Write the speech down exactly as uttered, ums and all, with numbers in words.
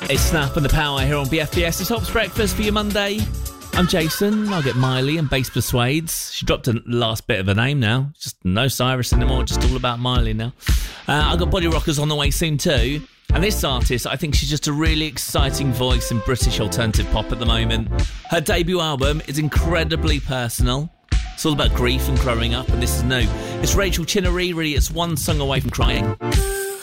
It's Snap and the Power here on B F B S. It's Hops Breakfast for your Monday. I'm Jason. I'll get Miley and Bass Persuades. She dropped the last bit of her name now. Just no Cyrus anymore, just all about Miley now. Uh, I've got Body Rockers on the way soon too. And this artist, I think she's just a really exciting voice in British alternative pop at the moment. Her debut album is incredibly personal. It's all about grief and growing up, and this is new. It's Rachel Chinnery, really, it's one song away from crying.